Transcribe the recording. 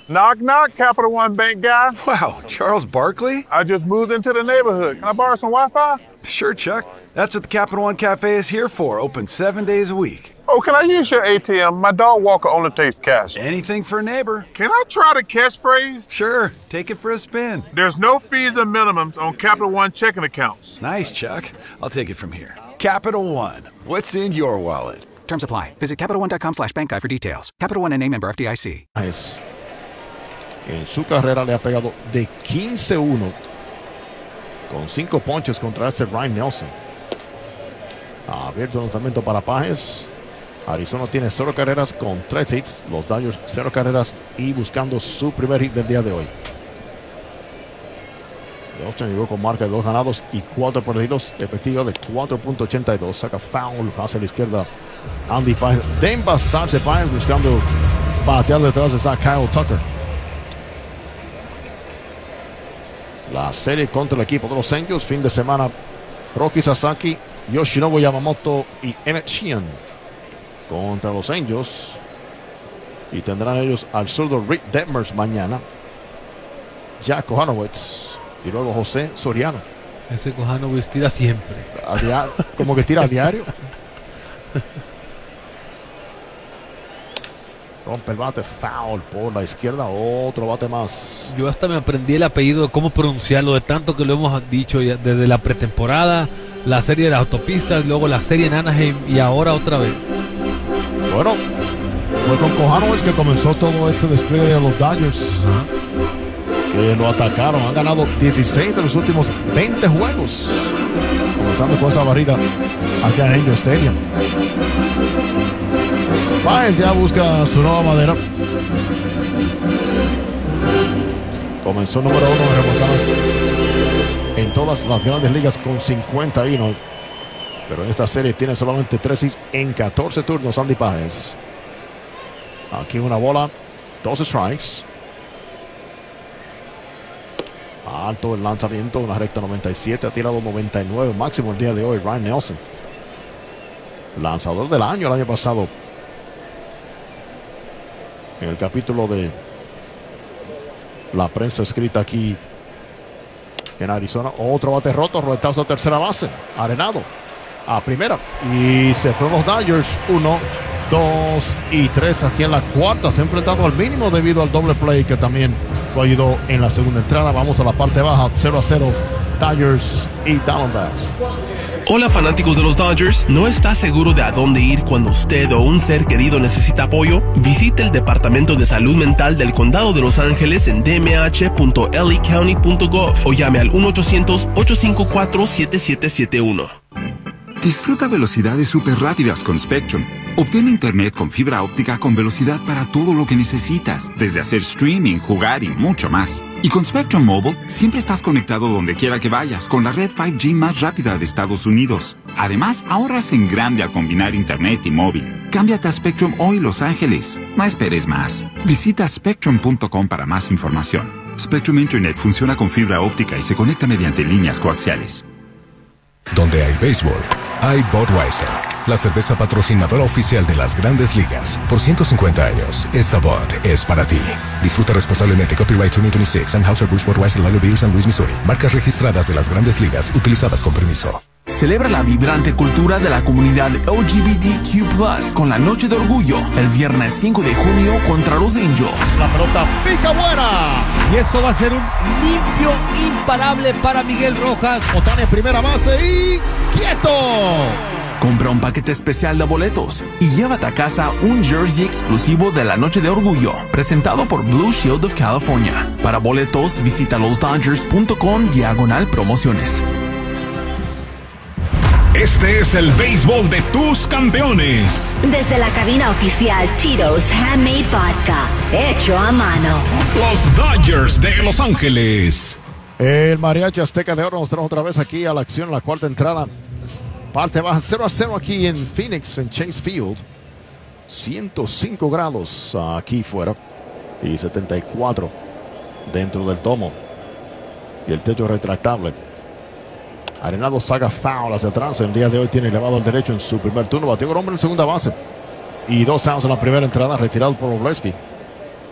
Knock, knock, Capital One Bank guy. Wow, Charles Barkley? I just moved into the neighborhood. Can I borrow some Wi-Fi? Sure, Chuck. That's what the Capital One Cafe is here for. Open 7 days a week. Oh, can I use your ATM? My dog Walker only takes cash. Anything for a neighbor. Can I try the catchphrase? Sure, take it for a spin. There's no fees and minimums on Capital One checking accounts. Nice, Chuck. I'll take it from here. Capital One. What's in your wallet? Terms apply. Visit CapitalOne.com/bankguide for details. Capital One N.A. member FDIC. En su carrera le ha pegado de 15-1 con 5 ponches contra este Ryan Nelson. Abierto el lanzamiento para Páez. Arizona tiene 0 carreras con 3 hits. Los Dodgers 0 carreras y buscando su primer hit del día de hoy. Nelson llegó con marca de 2 ganados y 4 perdidos. Efectiva de 4.82. Saca foul hacia la izquierda. Andy Páez. De envasarse Páez buscando batear detrás de Kyle Tucker. La serie contra el equipo de los Angels. Fin de semana. Roki Sasaki, Yoshinobu Yamamoto y Emmett Sheehan contra los Angels. Y tendrán ellos al zurdo Rick Detmers mañana. Jack Kohanowitz y luego José Soriano. Ese Kohanowitz tira siempre. Como que tira a diario. Rompe el bate, foul por la izquierda, otro bate más. Yo hasta me aprendí el apellido de cómo pronunciarlo, de tanto que lo hemos dicho ya desde la pretemporada, la serie de las autopistas, luego la serie en Anaheim y ahora otra vez. Bueno, fue con Kohanowitz que comenzó todo este despliegue de los Dodgers. Que lo atacaron, han ganado 16 de los últimos 20 juegos. Comenzando con esa barrida aquí en Angel Stadium. Páez ya busca su nueva madera. Comenzó número 1 de remolcadas en todas las grandes ligas con 51. Pero en esta serie tiene solamente 3 hits en 14 turnos. Andy Páez. Aquí una bola, 2 strikes. Alto el lanzamiento, una recta 97, ha tirado 99 máximo el día de hoy. Ryan Nelson, lanzador del año el año pasado. En el capítulo de la prensa escrita aquí en Arizona, otro bate roto, roletazo a tercera base, Arenado a primera y se fueron los Dodgers. 1, 2 y 3 aquí en la cuarta. Se ha enfrentado al mínimo debido al doble play que también lo ayudó en la segunda entrada. Vamos a la parte baja, 0-0 Dodgers y Diamondbacks. Hola fanáticos de los Dodgers, ¿no está seguro de a dónde ir cuando usted o un ser querido necesita apoyo? Visite el Departamento de Salud Mental del Condado de Los Ángeles en dmh.lacounty.gov o llame al 1-800-854-7771. Disfruta velocidades súper rápidas con Spectrum. Obtén internet con fibra óptica con velocidad para todo lo que necesitas, desde hacer streaming, jugar y mucho más. Y con Spectrum Mobile, siempre estás conectado donde quiera que vayas con la red 5G más rápida de Estados Unidos. Además, ahorras en grande al combinar internet y móvil. Cámbiate a Spectrum hoy, Los Ángeles. No esperes más. Visita spectrum.com para más información. Spectrum Internet funciona con fibra óptica y se conecta mediante líneas coaxiales. Donde hay béisbol, hay Budweiser, la cerveza patrocinadora oficial de las Grandes Ligas. Por 150 años, esta Bud es para ti. Disfruta responsablemente. Copyright 2026, Anheuser-Busch Budweiser Lager Beer, San Luis, Missouri. Marcas registradas de las Grandes Ligas, utilizadas con permiso. Celebra la vibrante cultura de la comunidad LGBTQ+ con la Noche de Orgullo el viernes 5 de junio contra los Angels. La pelota pica buena. Y esto va a ser un limpio imparable para Miguel Rojas. Otani en primera base y quieto. Compra un paquete especial de boletos y llévate a casa un jersey exclusivo de la Noche de Orgullo, presentado por Blue Shield of California. Para boletos, visita losdodgers.com/promociones. Este es el béisbol de tus campeones. Desde la cabina oficial Tito's Handmade Vodka, hecho a mano. Los Dodgers de Los Ángeles. El Mariachi Azteca de Oro nos trajo otra vez aquí a la acción en la cuarta entrada. Parte baja 0-0 aquí en Phoenix, en Chase Field. 105 grados aquí fuera y 74 dentro del domo. Y el techo retractable. Arenado saca foul hacia atrás. El día de hoy tiene elevado al derecho en su primer turno. Batió con hombre en segunda base. Y 2 outs en la primera entrada, retirado por Oblesky.